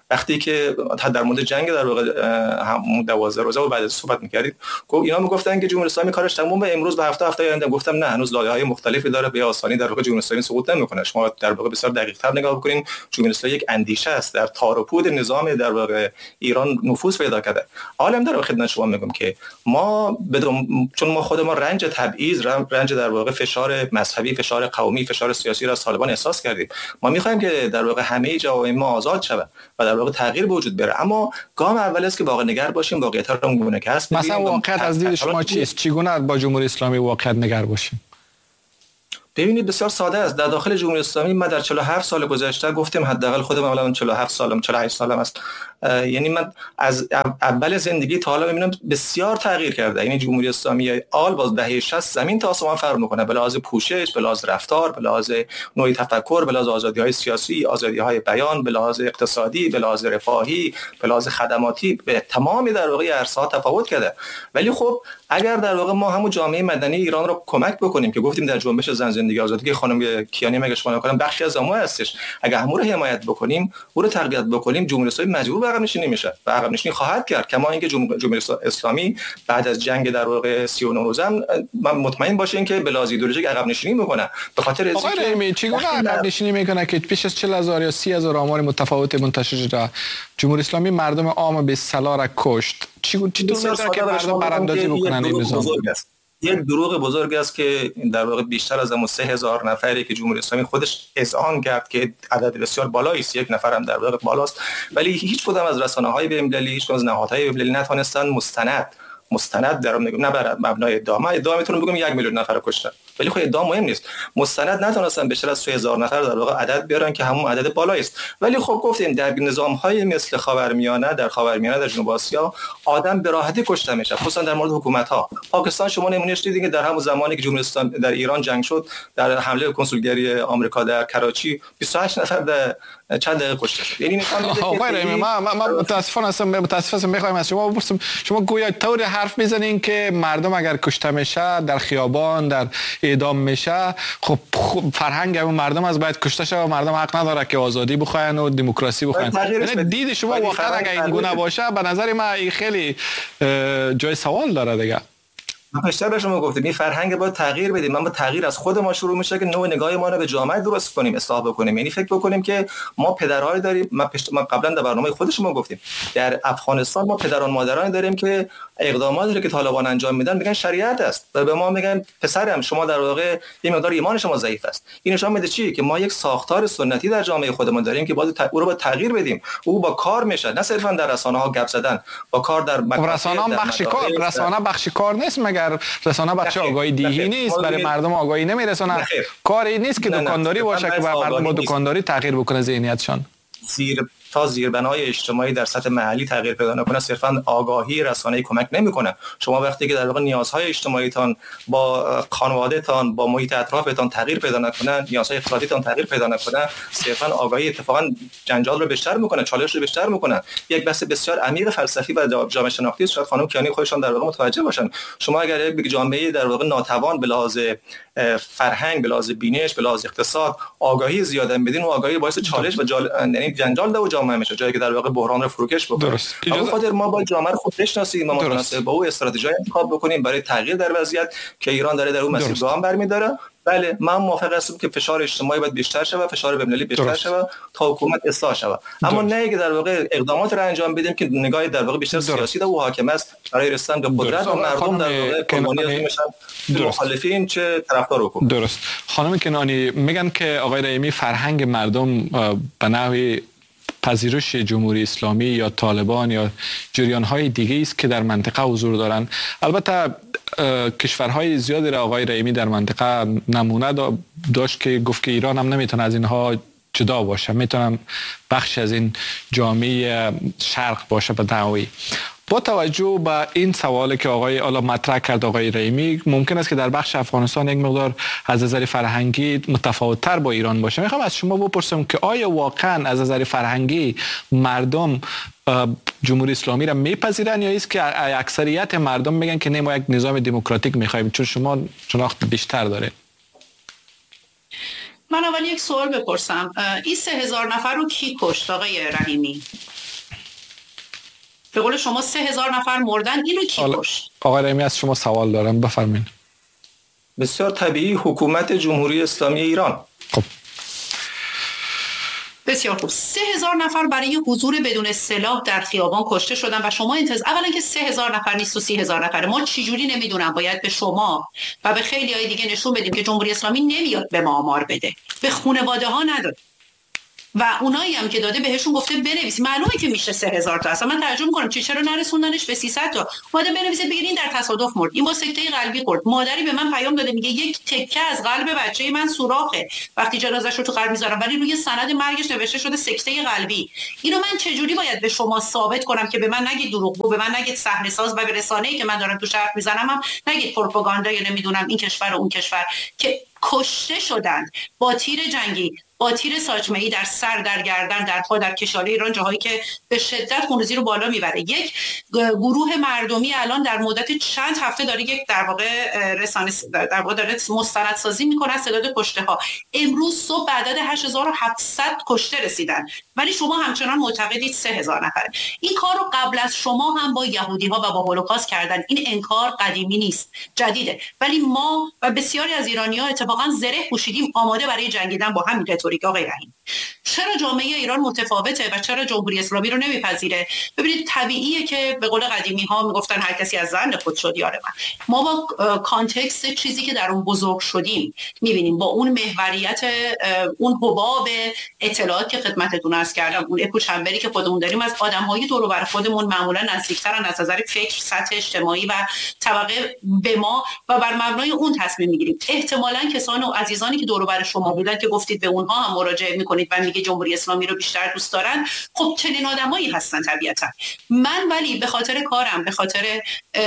وقتی که در مورد جنگ در واقع دوازده روزه و بعد صحبت می‌کردید، گفت اینا میگفتن که جمهوری اسلامی کارش تموم به امروز به هفته هفته آینده. گفتم نه، هنوز لایه‌های مختلفی داره، به آسانی در واقع جمهوری اسلامی سقوط نمی‌کنه. شما در واقع بسیار دقیق‌تر نگاه بکنین، جمهوری اسلامی یک اندیشه است، در تار و پود نظام در واقع ایران نفوذ پیدا کرده. عالم در خدمت شما میگم که ما بدون، چون ما خود ما رنج تبعیض، رنج در واقع فشار مذهبی، فشار قومی، فشار سیاسی را از طالبان احساس کردیم. ما می‌خوایم که در واقع همه جوامع ما آزاد شود و در واقع تغییر به وجود بیاره، اما گام اول است که واقع نگر باشیم، واقعیت را اونگونه که هست. مثلا واقعیت از دید شما چیست؟ چگونه با جمهوری اسلامی واقعیت نگر باشیم؟ ببینید بسیار ساده است. در داخل جمهوری اسلامی ما در چهل و هفت سال گذشته گفتیم، حداقل خودم الان چهل و هفت سالم، چهل و هشت سالم است، یعنی من از اول زندگی تا حالا میبینم بسیار تغییر کرده. یعنی جمهوری اسلامی آل باز دهه شصت زمین تا آسمان فرق میکنه، به لحاظ پوشش، به لحاظ رفتار، به لحاظ نوع تفکر، به لحاظ آزادی‌های سیاسی، آزادی‌های بیان، به لحاظ اقتصادی، به لحاظ رفاهی، به لحاظ خدماتی، به تمام در واقع عرصه‌ها تفاوت کرده. ولی خب اگر در واقع ما همون جامعه مدنی ایران رو کمک بکنیم که گفتیم در جنبش زن زندگی آزادی که خانم کیانی مگه شما نکنم بخشی از اون هستش، اگر همون رو حمایت بکنیم، اون رو تقویت بکنیم، جمهوری اسلامی مجبور به عقب نشینی میشه و عقب نشینی خواهد کرد. کما اینکه جمهوری اسلامی بعد از جنگ در واقع سی و نه روزه من مطمئن باشین که بلاز ایدئولوژیک عقب نشینی میکنه. به خاطر آقای رحیمی چگونه عقب نشینی میکنه که پیش از چهل هزار یا سی هزار آمار متفاوت منتشر شده، جمهوری اسلامی مردم عام به سلا کشت، چی چی دور میکنه که مردم براندازی بکنن این نظام؟ یک دروغ بزرگ است که در واقع بیشتر از همون سه هزار نفری که جمهوری اسلامی خودش اذعان کرد که عدد بسیار بالایی است، یک نفر هم در واقع بالاست، ولی هیچ کدام از رسانه‌های بین‌المللی، هیچ کدام از نهادهای بین‌المللی نتوانستن مستند مستند در نه بر مبنای ادعا، من ادعا میتونم بگم یک میلیون نفر کشتن، ولی خب ادعا مهم نیست، مستند نتونستن بیشتر از سه هزار نفر در واقع عدد بیارن که همون عدد بالایی است. ولی خب گفتیم در نظام‌های مثل خاورمیانه، در خاورمیانه، در جنوب آسیا آدم به راحتی کشته میشه، خصوصا در مورد حکومت‌ها. پاکستان شما نمونهش دیدین که در همون زمانی که جمهوری اسلامی در ایران جنگ شد، در حمله کنسولگری آمریکا در کراچی بیست و هشت نفر در چند دقیقه کشته شد. یعنی نشان میده که ما ما متاسفانه هستم متاسفم میخوایم از شما بپرسم، شما گویا طور حرف میزنین که مردم اگر کشته میشه در خیابان، در اعدام میشه، خب فرهنگ اون مردم از باید کشته شه و مردم حق نداره که آزادی بخواین و دموکراسی بخواین. یعنی دید شما واقعا اگر این گونه باشه به نظر من این خیلی جای سوال داره دیگه. من پیشتر به شما گفتم این فرهنگ باید تغییر بدیم. من با تغییر از خود ما شروع میشه که نوع نگاه ما رو به جامعه درست کنیم، اصلاح بکنیم. یعنی فکر بکنیم که ما پدرهای داریم. من پیش ما قبلا در برنامه خود شما گفتیم در افغانستان ما پدران مادران داریم که اقداماتی که طالبان انجام میدن میگن شریعت است و به ما میگن پسرم شما در واقع این مقدار ایمان شما ضعیف است. این نشون میده چی؟ که ما یک ساختار سنتی در جامعه خودمون داریم که باید او رو با تغییر بدیم. او با کار میشه، نه صرفا در رسانه‌ها گپ زدن، با کار در رسانه‌ها بخش کار، رسانه بخش کار نیست، مگر رسانه بخش آگاهی دیهی نیست، برای مردم آگاهی نمیرسونه. کاری نیست که دکانداری باشه که مردم با دکانداری تغییر بکنه ذهنیتشان. زیر تا زیربنای اجتماعی در سطح محلی تغییر پیدا نکنه، صرفا آگاهی رسانه‌ای کمک نمیکنه. شما وقتی که در واقع نیازهای اجتماعیتان با خانواده‌تان، با محیط اطرافتان تغییر پیدا نکنه، نیازهای اقتصادیتان تغییر پیدا نکنه، صرفا آگاهی اتفاقا جنجال رو بیشتر میکنه، چالش رو بیشتر میکنه. یک بحث بسیار عمیق فلسفی و جامعه شناختی است. شاید خانم کیانی خودشان در واقع متوجه باشن. شما اگر یک جامعه در واقع ناتوان به لحاظ فرهنگ، به لحاظ بینش، به لحاظ اقتصاد آگاهی زیاد بدین، و آگاهی باعث چالش و جال... یعنی جنجال ده و جامعه میشه، جایی که در واقع بحران رو فروکش بکنه. درست. اجازه... خاطر ما باید جامعه رو خود بشناسیم، ما متناسب با او استراتژی انتخاب بکنیم برای تغییر در وضعیت که ایران داره در اون مسیر گام برمی‌داره. بله من موافق هستم که فشار اجتماعی باید بیشتر شه و فشار بین‌المللی بیشتر شه تا حکومت اصلاح شه، اما نه که در واقع اقدامات رو انجام بدیم که نگاه در واقع بیشتر سیاسی ده و حاکم است برای رسیدن به قدرت و مردم در واقع قربانی میشن، مخالفین چه طرفدار حکومت. درست. خانم کنانی میگن که آقای رحیمی فرهنگ مردم به نحوی پذیرش جمهوری اسلامی یا طالبان یا جریان‌های دیگه است که در منطقه حضور دارن. البته کشورهای زیادی را آقای رحیمی در منطقه نمونه داشت که گفت که ایران هم نمیتونه از اینها جدا باشه، میتونم بخش از این جامعه شرق باشه به نوعی. با توجه به این سوالی که آقای الا مطرح کرد آقای رحیمی، ممکن است که در بخش افغانستان یک مقدار از نظر فرهنگی متفاوت‌تر با ایران باشه. میخوام از شما بپرسم که آیا واقعا از نظر فرهنگی مردم جمهوری اسلامی را میپذیرن یا است که اکثریت مردم میگن که نه ما یک نظام دموکراتیک میخوایم؟ چون شما شناخت بیشتر داره. من اول یک سوال بپرسم، این سه هزار نفر رو کی کشت آقای رحیمی؟ به قول شما سه هزار نفر مردن، اینو کی کشت؟ آقای رحیمی از شما سوال دارم، بفرمایید. بسیار طبیعی، حکومت جمهوری اسلامی ایران. خب بسیار خوب. سه هزار نفر برای حضور بدون سلاح در خیابان کشته شدن و شما انتظار اولا که سه هزار نفر نیست و سی هزار نفره. ما چجوری نمیدونم باید به شما و به خیلی های دیگه نشون بدیم که جمهوری اسلامی نمیاد به ما آمار بده، به خانواده ها نداد و اونایی هم که داده بهشون گفته بنویسی. معلومه که میشه سه هزار تا. اصلا من ترجمه کنم چی چرا نرسوندنش به سیصد تا. اومده بنویسه بگید این در تصادف مرد، این با سکته قلبی خورد. مادری به من پیام داده میگه یک تکه از قلب بچه من سوراخه وقتی جنازه‌شو تو قلب میذارم، ولی روی سند مرگش نوشته شده سکته قلبی. اینو من چجوری باید به شما ثابت کنم که به من نگید دروغگو، به من نگید صحنه ساز و به رسانه‌ای که من دارم تو حرف میزنم هم نگید پروپاگاندا یا نمیدونم این کشور و اون کشور، که کشته شدند با تیر جنگی، با تیر ساچمه‌ای در سر، در گردن، در پا، در کشاله ایران، جاهایی که به شدت خونریزی رو بالا میبره. یک گروه مردمی الان در مدت چند هفته داره یک در واقع رسانه در واقع داره مستندسازی میکنه از تعداد کشته ها. امروز صبح عدد هشت هزار و هفتصد کشته رسیدن، ولی شما همچنان معتقدید سه هزار نفر. این کار رو قبل از شما هم با یهودی ها و با هولوکاست کردن. این انکار قدیمی نیست، جدیده. ولی ما و بسیاری از ایرانی‌ها اتفاقا زره پوشیدیم آماده برای جنگیدن با همین رتوریک. آقای رحیم، چرا جامعه ایران متفاوته و چرا جمهوری اسلامی رو نمیپذیره؟ ببینید طبیعیه که به قول قدیمی ها میگفتن هر کسی از زن خود شد یار من. ما با کانتکست چیزی که در اون بزرگ شدیم میبینیم، با اون محوریت، اون حباب اطلاعات که خدمتتون عرض کردم، اون اکو چمبری که خودمون داریم از آدم‌های دور و بر خودمون معمولا نزدیکترن از نظر فکر، سطح اجتماعی و طبقه به ما و بر مبنای اون تصمیم میگیریم. احتمالاً کسان و عزیزانی که دور و بر شما بودن که گفتید به اونها هم مراجعه میکنید و میگه جمهوری اسلامی رو بیشتر دوست دارن، خب چنین آدمایی هستن طبیعتا. من ولی به خاطر کارم، به خاطر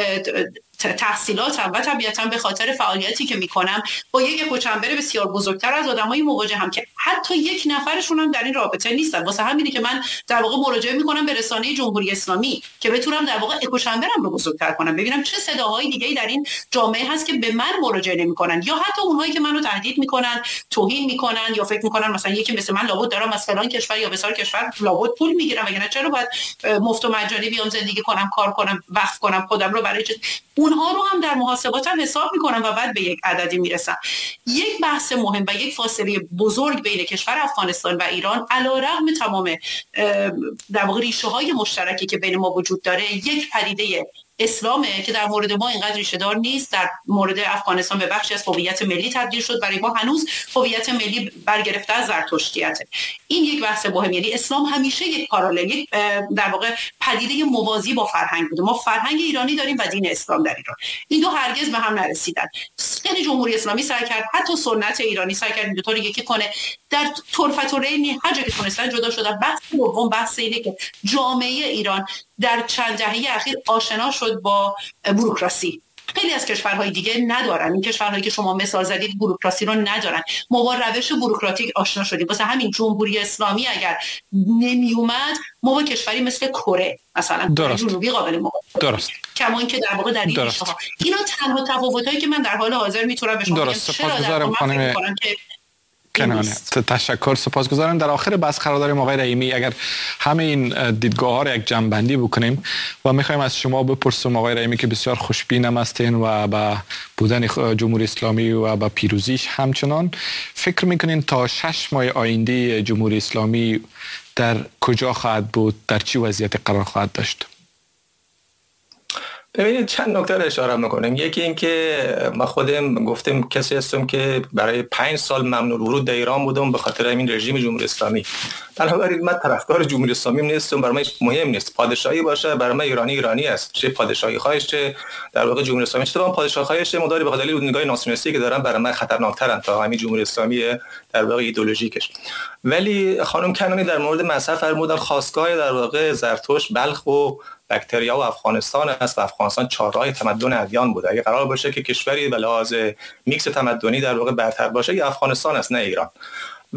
تحصیلاتم و طبیعتا به خاطر فعالیتی که میکنم با یک اکوچمبر بسیار بزرگتر از آدمایی مواجهم که حتی یک نفرشون هم در این رابطه نیستن. واسه همینه که من در واقع مراجعه میکنم به رسانه جمهوری اسلامی که بتونم در واقع اکوچمبرم رو بزرگتر کنم، ببینم چه صداهای دیگه‌ای در این جامعه هست که به من مراجعه نمیکنن، یا حتی اونهایی که منو تهدید میکنن، توهین میکنن، یا فکر میکنن مثلا یکی مثل من لابد دارم از فلان کشور یا بسار کشور لابد پول میگیرم، وگرنه چرا باید مفت و مجانی بیام زندگی کنم، کار کنم، وقف کنم خودم رو برای چه؟ اونها رو هم در محاسباتم حساب میکنم و بعد به یک عددی میرسم. یک بحث مهم و یک فاصله بزرگ بین کشور افغانستان و ایران علیرغم تمام در واقع ریشه های مشترکی که بین ما وجود داره، یک پدیده اسلامه که در مورد ما اینقدر ریشه دار نیست. در مورد افغانستان به بخشی از هویت ملی تبدیل شد، برای ما هنوز هویت ملی برگرفته از زرتشتیته. این یک بحث مهم، یعنی اسلام همیشه یک پارالل، یک در واقع پدیده موازی با فرهنگ بوده. ما فرهنگ ایرانی داریم و دین اسلام در ایران، این دو هرگز به هم نرسیدن. خیلی جمهوری اسلامی سعی کرد، حتی سنت ایرانی سعی کرد این دو تا رو یکی کنه. در طرفت و رینی هر جا که تونستن جدا شدن. بحث دوم بحث اینه که جامعه ایران در چند دهه اخیر آشنا شد با بوروکراسی. خیلی از کشورهای دیگه ندارن. این کشورهایی که شما مثال زدید بوروکراسی رو ندارن. ما با روش بوروکراتیک آشنا شدیم. واسه همین جمهوری اسلامی اگر نمی اومد، ما با کشوری مثل کره مثلا جنوبی قابل مقایسه درست، کما اینکه در واقع در این ریشه‌ها اینا تنها تفاوتایی که من در حال حاضر میتونم به شما بگم. سپاسگزارم خانم کنانی. تشکر، سپاسگزارم. در آخر بحث قرار داریم آقای رحیمی، اگر همه این دیدگاه ها رو یک جمع‌بندی بکنیم و میخوایم از شما بپرسیم آقای رحیمی که بسیار خوشبینم هستین و با بودن جمهوری اسلامی و با پیروزیش همچنان، فکر میکنین تا شش ماه آینده جمهوری اسلامی در کجا خواهد بود، در چی وضعیت قرار خواهد داشت؟ ببینید چند نکته رو اشاره میکنیم. یکی این که ما خودم گفتم کسی هستم که برای پنج سال ممنوع ورود در ایران بودم به خاطر همین رژیم جمهوری اسلامی. بنابراین من طرفدار جمهوری اسلامی نیستم، برای من مهم نیست پادشاهی باشه، برای من ایرانی ایرانی است، چه پادشاهی خواهش چه در واقع جمهوری اسلامی. چه پادشاهی خواهش مداری به دلیل نگاه ناسیونالیستی که دارن برای من خطرناکترن تا همین جمهوری اسلامی در واقع ایدئولوژیکش. ولی خانم کنانی در مورد مذهب فرمودن خاستگاه در واقع زرتشت، بلخ و بکتریا و افغانستان است و افغانستان چهارراه تمدن ادیان بوده. اگه قرار باشه که کشوری به لحاظ میکس تمدنی در واقع برتر باشه، یا افغانستان است نه ایران.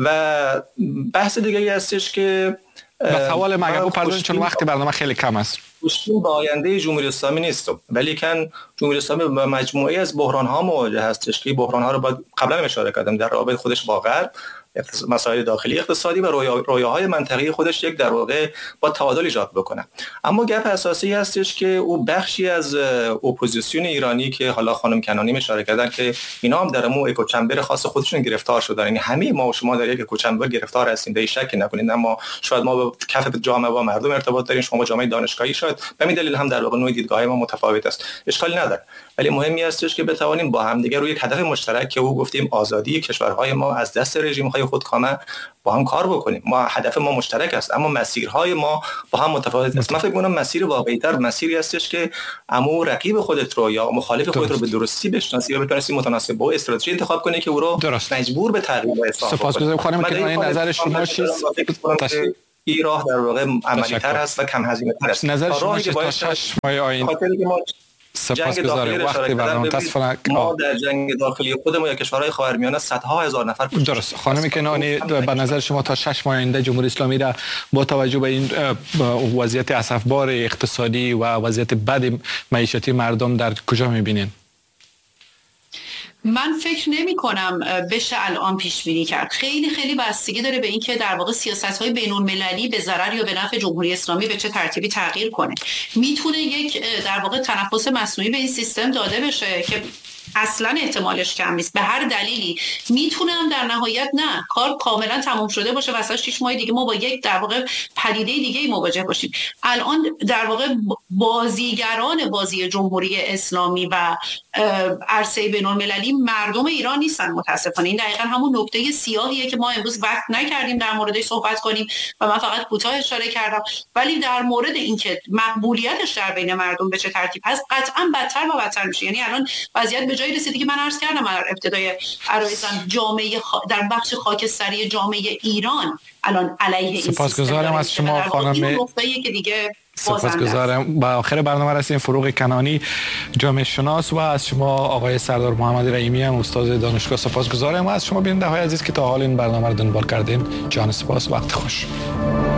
و بحث دیگه ای هستش که به سوال مگه بپردازید چون وقتی برنامه خیلی کم است. مشکل با آینده جمهوری اسلامی نیست، ولی کن جمهوری اسلامی با مجموعه از بحران‌ها مواجه هستش که بحران‌ها رو باید قبلا اشاره کردم در رابطه خودش با غرب، مسائل داخلی اقتصادی و رویاهای منطقی خودش یک در واقع با تعادل ایجاد بکنه. اما گپ اساسی هستش که او بخشی از اپوزیسیون ایرانی که حالا خانم کنانی اشاره کردن که اینا هم در مو اکوچمبر خاص خودشون گرفتار شدن، یعنی همه ما و شما در یک اکوچمبر گرفتار هستیم، به شک نکنید. اما شاید ما با کف جامعه و مردم ارتباط داریم، شما با جامعه دانشگاهی، شاید به همین دلیل هم در واقع نوع دیدگاه ما متفاوت است، اشکالی نداره. ولی مهمی هستش که بتوانیم با هم دیگه روی یک هدف مشترک که او گفتیم آزادی کشورهای ما از دست رژیم‌های خودکامه با هم کار بکنیم. ما هدف ما مشترک است، اما مسیرهای ما با هم متفاوت است. من فکر می‌کنم مسیر واقعی‌تر مسیری هستش که عمو رقیب خودت رو یا مخالف خودت رو به درستی بشناسی و بتونی متناسب با استراتژی انتخاب کنی که او رو درست. مجبور به تغییر و اصلاح کنی. سپاسگزارم خانم که این نظر شما چیست؟ این راه در واقع عملی‌تر است و کم هزینه‌تر است. نظر شما چیه تا شش ماه آینده؟ سپاسگزارم. وقتی برنامه تصفیه ما در جنگ داخلی خودمون یا کشورهای خاورمیانه صدها هزار نفر کشته. درست. خانم کنانی به نظر شما تا شش ماه آینده جمهوری اسلامی را با توجه به این وضعیت اسفبار اقتصادی و وضعیت بد معیشتی مردم در کجا می‌بینین؟ من فکر نمی کنم بشه الان پیش بینی کرد. خیلی خیلی بستگی داره به این که در واقع سیاست‌های بین‌المللی به ضرر یا به نفع جمهوری اسلامی به چه ترتیبی تغییر کنه. میتونه یک در واقع تنفس مصنوعی به این سیستم داده بشه که اصلا احتمالش کم نیست، به هر دلیلی میتونم در نهایت نه کار کاملا تمام شده باشه و اصلا شش ماه دیگه ما با یک در واقع پدیده دیگه مواجه باشیم. الان در واقع بازیگران بازی جمهوری اسلامی و عرصه بین‌المللی مردم ایران نیستن متاسفانه. این دقیقاً همون نکته سیاهیه که ما امروز وقت نکردیم در موردش صحبت کنیم و من فقط کوتاه اشاره کردم. ولی در مورد اینکه مقبولیتش در بین مردم به چه ترتیب هست قطعاً بدتر و بدتر میشه. یعنی الان وضعیت به جایی رسیده که من عرض کردم در ابتدای عرایزم جامعه خا... در بخش خاکستری جامعه ایران الان علیه این سیستم. سپاسگزارم از شما خانم. که دیگه سپاسگزارم. با آخر برنامه رسیدیم. فروغ کنانی جامعه شناس و از شما آقای سردار محمد رحیمی هم استاد دانشگاه. سپاسگزارم از شما بیننده های عزیز که تا حال این برنامه رو دنبال کردین. جان سپاس. وقت خوش.